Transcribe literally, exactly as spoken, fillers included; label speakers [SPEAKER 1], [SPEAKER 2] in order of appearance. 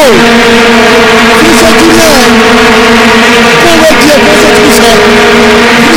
[SPEAKER 1] Fils du roi. Pour le Dieu, pour cette puissance.